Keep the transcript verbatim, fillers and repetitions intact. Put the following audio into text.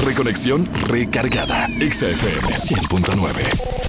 reconexión recargada. Exa F M cien punto nueve.